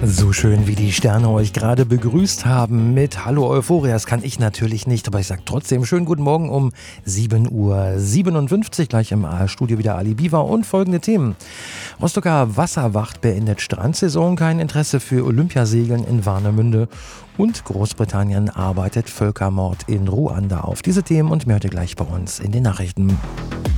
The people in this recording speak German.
So schön, wie die Sterne euch gerade begrüßt haben mit Hallo Euphoria. Das kann ich natürlich nicht, aber ich sage trotzdem schönen guten Morgen um 7:57 Uhr. Gleich im Studio wieder Ali Biwa und folgende Themen. Rostocker Wasserwacht beendet Strandsaison, kein Interesse für Olympiasegeln in Warnemünde. Und Großbritannien arbeitet Völkermord in Ruanda auf. Diese Themen und mehr heute gleich bei uns in den Nachrichten.